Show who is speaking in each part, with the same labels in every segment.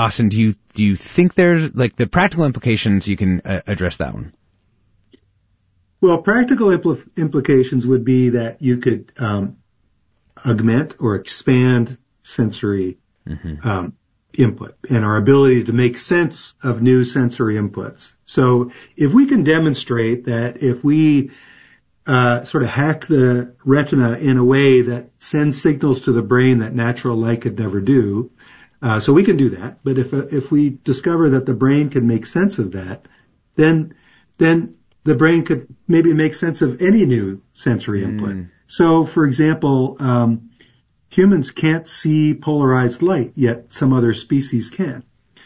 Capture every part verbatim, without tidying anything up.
Speaker 1: Austin, do you do you think there's, like, the practical implications, you can uh, address that one?
Speaker 2: Well, practical impl- implications would be that you could um, augment or expand sensory mm-hmm. um, input and our ability to make sense of new sensory inputs. So if we can demonstrate that if we uh, sort of hack the retina in a way that sends signals to the brain that natural light could never do, uh, so we can do that. But if uh, if we discover that the brain can make sense of that, then then the brain could maybe make sense of any new sensory input. Mm. So, for example, um, humans can't see polarized light, yet some other species can.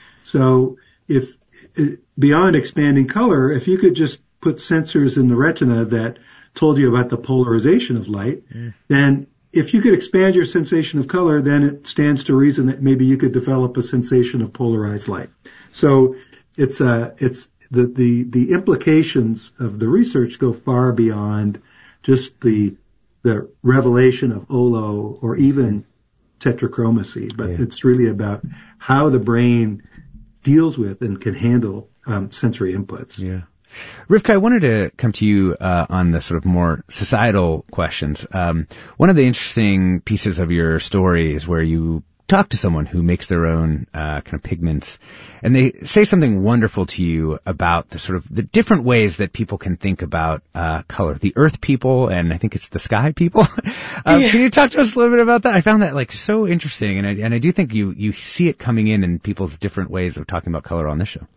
Speaker 2: So if, beyond expanding color, if you could just put sensors in the retina that told you about the polarization of light, mm. then if you could expand your sensation of color, then it stands to reason that maybe you could develop a sensation of polarized light. So it's a, it's, the, the, the implications of the research go far beyond just the the revelation of O L O or even tetrachromacy, but yeah. it's really about how the brain deals with and can handle um, sensory inputs.
Speaker 1: Yeah. Rivka, I wanted to come to you uh, on the sort of more societal questions. Um, one of the interesting pieces of your story is where you talk to someone who makes their own uh, kind of pigments, and they say something wonderful to you about the sort of the different ways that people can think about uh, color. The earth people, and I think it's the sky people. um, yeah. Can you talk to us a little bit about that? I found that like so interesting, and I, and I do think you you see it coming in in people's different ways of talking about color on this show.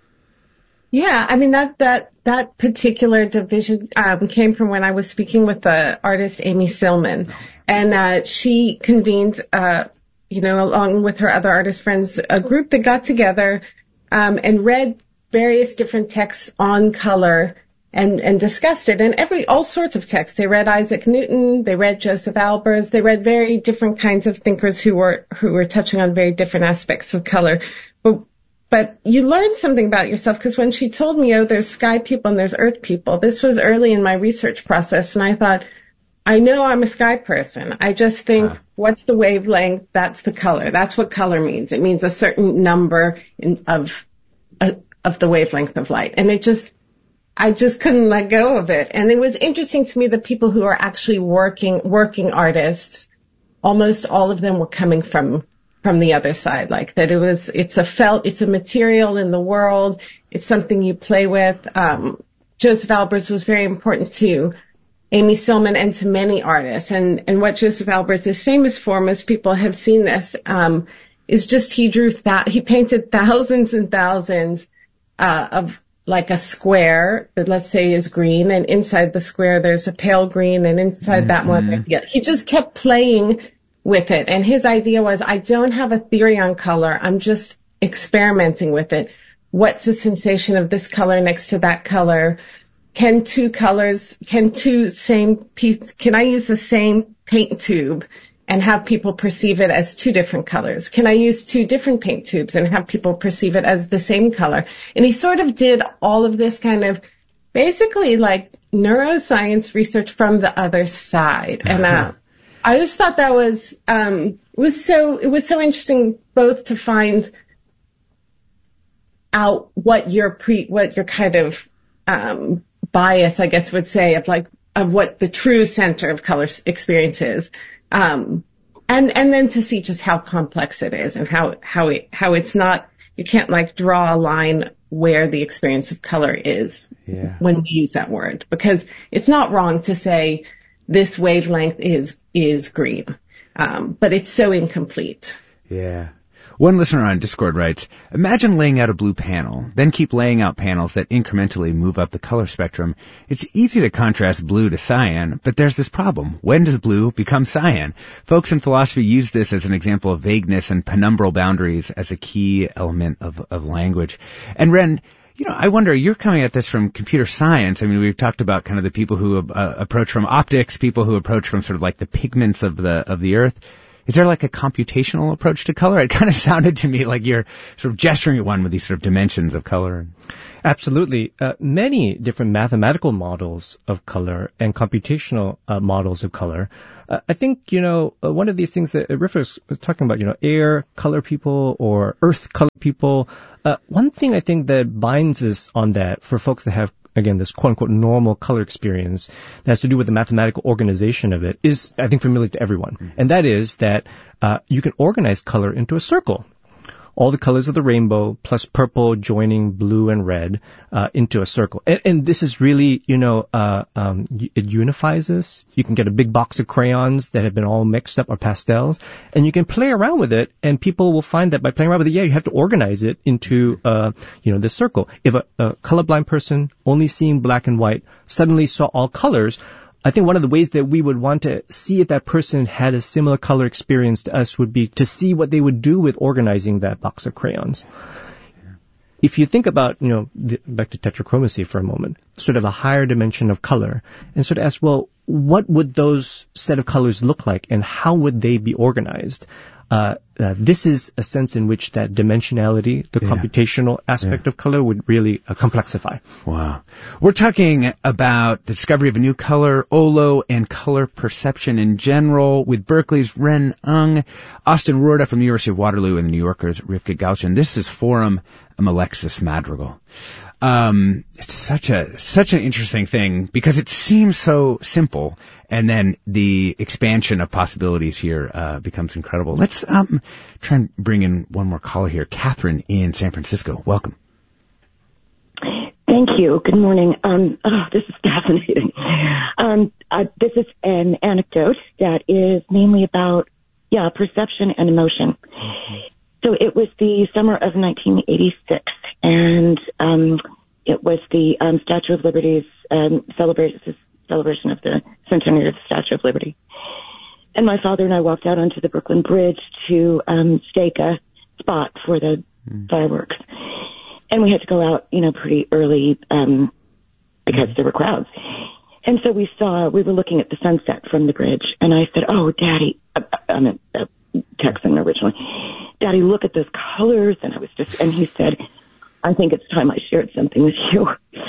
Speaker 3: Yeah, I mean, that, that, that particular division, um, came from when I was speaking with the artist Amy Sillman, oh. and, uh, she convened, uh, you know, along with her other artist friends, a group that got together, um, and read various different texts on color and, and discussed it. And every, all sorts of texts. They read Isaac Newton, they read Joseph Albers, they read very different kinds of thinkers who were, who were touching on very different aspects of color. But, But you learn something about yourself, because when she told me, oh, there's sky people and there's earth people, this was early in my research process, and I thought, I know I'm a sky person. I just think, wow. what's the wavelength? That's the color. That's what color means. It means a certain number in, of uh, of the wavelength of light. And it just, I just couldn't let go of it. And it was interesting to me that people who are actually working working artists, almost all of them were coming from from the other side, like that it was, it's a felt, it's a material in the world. It's something you play with. Um, Joseph Albers was very important to Amy Sillman and to many artists. And, and what Joseph Albers is famous for, most people have seen this, um, is just he drew that, he painted thousands and thousands, uh, of like a square that let's say is green, and inside the square there's a pale green, and inside mm-hmm. that one there's yellow. He just kept playing with it. And his idea was, I don't have a theory on color. I'm just experimenting with it. What's the sensation of this color next to that color? Can two colors, can two same piece, can I use the same paint tube and have people perceive it as two different colors? Can I use two different paint tubes and have people perceive it as the same color? And he sort of did all of this kind of basically like neuroscience research from the other side. And, uh, I just thought that was, um, was so, it was so interesting both to find out what your pre, what your kind of, um, bias, I guess would say, of like, of what the true center of color experience is. Um, and, and then to see just how complex it is and how, how it, how it's not, you can't like draw a line where the experience of color is yeah. when we use that word, because it's not wrong to say, this wavelength is, is green. Um, but it's so incomplete.
Speaker 1: Yeah. One listener on Discord writes, imagine laying out a blue panel, then keep laying out panels that incrementally move up the color spectrum. It's easy to contrast blue to cyan, but there's this problem. When does blue become cyan? Folks in philosophy use this as an example of vagueness and penumbral boundaries as a key element of, of language. And Ren, you know, I wonder, you're coming at this from computer science. I mean, we've talked about kind of the people who uh, approach from optics, people who approach from sort of like the pigments of the of the earth. is there like a computational approach to color? It kind of sounded to me like you're sort of gesturing at one with these sort of dimensions of color.
Speaker 4: Absolutely. Uh, many different mathematical models of color and computational uh, models of color. Uh, I think, you know, uh, one of these things that Riff was talking about, you know, air color people or earth color people. Uh, one thing I think that binds us on that for folks that have, again, this quote-unquote normal color experience that has to do with the mathematical organization of it is, I think, familiar to everyone. Mm-hmm. And that is that uh, you can organize color into a circle. All the colors of the rainbow plus purple joining blue and red uh, into a circle. And, and this is really, you know, uh, um, it unifies us. You can get a big box of crayons that have been all mixed up or pastels, and you can play around with it, and people will find that by playing around with it, yeah, you have to organize it into, uh, you know, this circle. If a, a colorblind person only seeing black and white suddenly saw all colors, I think one of the ways that we would want to see if that person had a similar color experience to us would be to see what they would do with organizing that box of crayons. If you think about, you know, the, back to tetrachromacy for a moment, sort of a higher dimension of color, and sort of ask, well, what would those set of colors look like, and how would they be organized? Uh, uh, this is a sense in which that dimensionality, the yeah. computational aspect yeah. of color would really uh, complexify.
Speaker 1: Wow. We're talking about the discovery of a new color, O L O, and color perception in general with Berkeley's Ren Ng, Austin Roorda from the University of Waterloo, and the New Yorker's Rivka Galchen. This is Forum Alexis Madrigal. Um, it's such a, such an interesting thing because it seems so simple, and then the expansion of possibilities here, uh, becomes incredible. Let's, um, try and bring in one more caller here. Catherine in San Francisco. Welcome.
Speaker 5: Thank you. Good morning. Um, oh, this is fascinating. Um, uh, this is an anecdote that is mainly about, yeah, perception and emotion. So it was the summer of nineteen eighty-six, and um, it was the um, Statue of Liberty's um, celebration, celebration of the centenary of the Statue of Liberty. And my father and I walked out onto the Brooklyn Bridge to um, stake a spot for the mm. fireworks. And we had to go out, you know, pretty early um, because mm. there were crowds. And so we saw, we were looking at the sunset from the bridge, and I said, "Oh, Daddy," uh, I'm a, a Texan originally, "Daddy, look at those colors." And I was just, and he said, "I think it's time I shared something with you."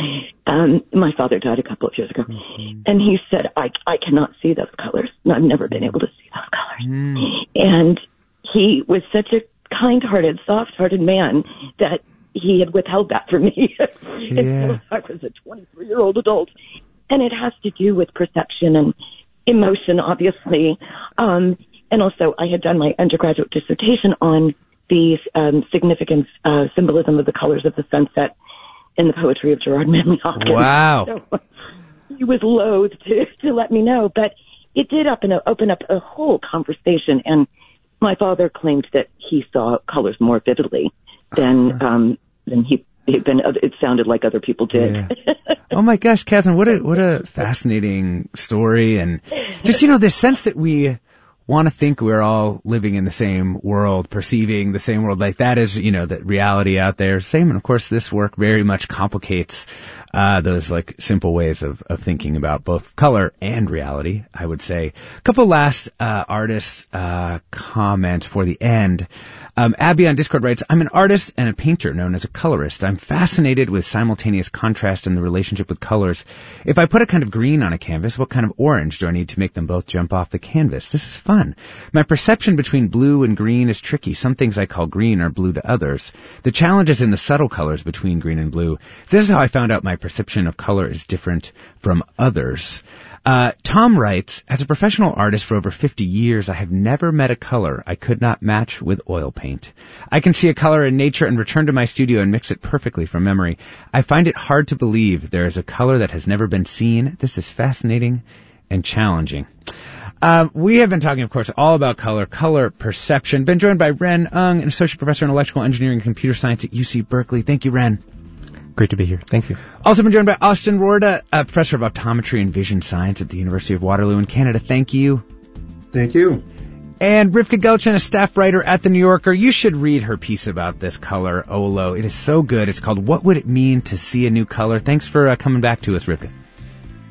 Speaker 5: Um, my father died a couple of years ago. Mm-hmm. And he said, I, I cannot see those colors. I've never been able to see those colors. Mm. And he was such a kind-hearted, soft-hearted man that he had withheld that from me.
Speaker 1: Yeah.
Speaker 5: Until I was a twenty-three-year-old adult. And it has to do with perception and emotion, obviously. Um, and also, I had done my undergraduate dissertation on the um, significance, uh, symbolism of the colors of the sunset in the poetry of Gerard Manley Hopkins.
Speaker 1: Wow.
Speaker 5: So he was loath to, to let me know, but it did open, open up a whole conversation, and my father claimed that he saw colors more vividly than um, than he than it sounded like other people did.
Speaker 1: Yeah. Oh my gosh, Catherine, what a what a fascinating story, and just, you know, this sense that we want to think we're all living in the same world, perceiving the same world, like that is, you know, that reality out there is the same. And of course, this work very much complicates uh those like simple ways of of thinking about both color and reality, I would say. A couple last uh artist uh comments for the end. Um, Abby on Discord writes, "I'm an artist and a painter known as a colorist. I'm fascinated with simultaneous contrast and the relationship with colors. If I put a kind of green on a canvas, what kind of orange do I need to make them both jump off the canvas? This is fun. My perception between blue and green is tricky. Some things I call green are blue to others. The challenge is in the subtle colors between green and blue. This is how I found out my perception of color is different from others." Uh, Tom writes, "As a professional artist for over fifty years, I have never met a color I could not match with oil paint. I can see a color in nature and return to my studio and mix it perfectly from memory. I find it hard to believe there is a color that has never been seen. This is fascinating and challenging." Uh, we have been talking, of course, all about color, color perception. Been joined by Ren Ng, an associate professor in electrical engineering and computer science at U C Berkeley. Thank you, Ren.
Speaker 4: Great to be here. Thank you.
Speaker 1: Also been joined by Austin Roorda, a professor of optometry and vision science at the University of Waterloo in Canada. Thank you.
Speaker 2: Thank you.
Speaker 1: And Rivka Galchen, a staff writer at The New Yorker. You should read her piece about this color, O L O. It is so good. It's called "What Would It Mean to See a New Color?" Thanks for uh, coming back to us, Rivka.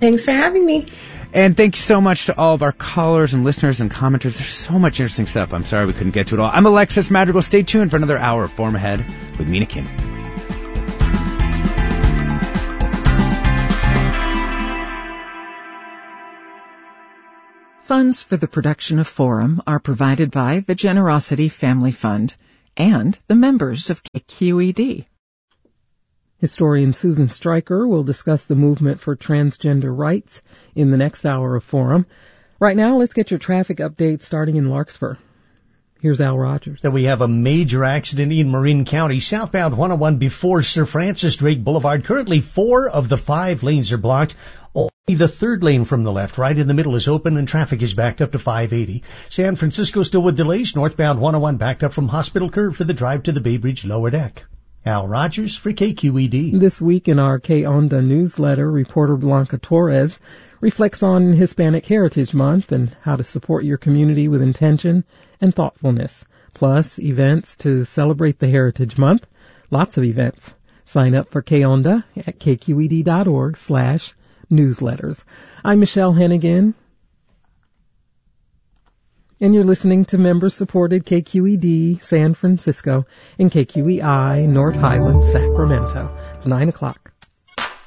Speaker 3: Thanks for having me.
Speaker 1: And thank you so much to all of our callers and listeners and commenters. There's so much interesting stuff. I'm sorry we couldn't get to it all. I'm Alexis Madrigal. Stay tuned for another hour of Forum Ahead with Mina Kim.
Speaker 6: Funds for the production of Forum are provided by the Generosity Family Fund and the members of K Q E D.
Speaker 7: Historian Susan Stryker will discuss the movement for transgender rights in the next hour of Forum. Right now, let's get your traffic update starting in Larkspur. Here's Al Rogers.
Speaker 8: So we have a major accident in Marin County, southbound one oh one before Sir Francis Drake Boulevard. Currently, four of the five lanes are blocked. Only the third lane from the left, right in the middle, is open and traffic is backed up to five eighty. San Francisco still with delays. Northbound one oh one backed up from Hospital Curve for the drive to the Bay Bridge lower deck. Al Rogers for K Q E D.
Speaker 7: This week in our K-Onda newsletter, reporter Blanca Torres reflects on Hispanic Heritage Month and how to support your community with intention and thoughtfulness. Plus, events to celebrate the Heritage Month. Lots of events. Sign up for K-Onda at kqed.org slash newsletters. I'm Michelle Hennigan, and you're listening to member-supported K Q E D San Francisco and K Q E I North Highlands, Sacramento. It's nine o'clock.